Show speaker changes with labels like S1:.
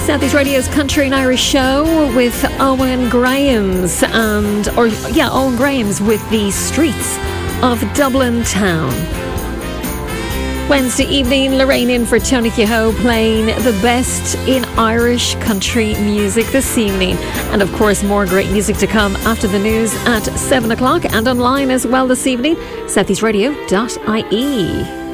S1: Southeast Radio's Country and Irish Show with Owen Graham's Owen Graham's with the Streets of Dublin Town. Wednesday evening, Lorraine in for Tony Kehoe playing the best in Irish country music this evening. And of course, more great music to come after the news at 7 o'clock and online as well this evening, southeastradio.ie.